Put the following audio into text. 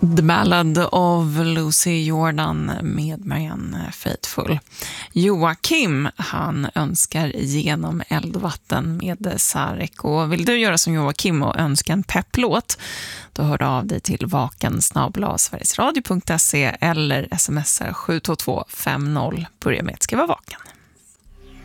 The Ballad of Lucy Jordan med Marianne Faithfull. Joakim, han önskar Genom eld och vatten med Sarek. Och vill du göra som Joakim och önska en pepplåt, då hör du av dig till vaken@sverigesradio.se eller smsar 72250. Börja med att skriva vaken.